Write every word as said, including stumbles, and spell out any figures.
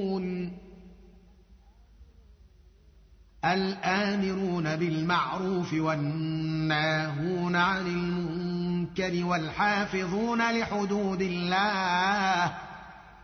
الآمرون بالمعروف والناهون عن المنكر والحافظون لحدود الله